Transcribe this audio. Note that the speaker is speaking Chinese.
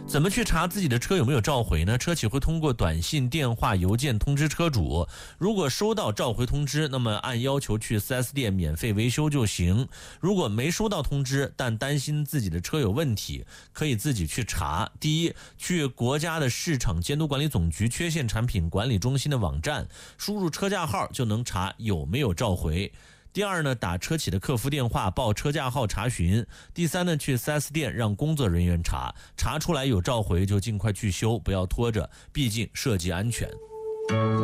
怎么去查自己的车有没有召回呢？车企会通过短信、电话、邮件通知车主，如果收到召回通知，那么按要求去 4S 店免费维修就行。如果没收到通知，但担心自己的车有问题，可以自己去查。第一，去国家的市场监督管理总局缺陷产品管理中心的网站，输入车架号就能查有没有召回。第二呢，打车企的客服电话报车架号查询。第三呢，去 4S 店让工作人员查出来有召回就尽快去修，不要拖着，毕竟涉及安全。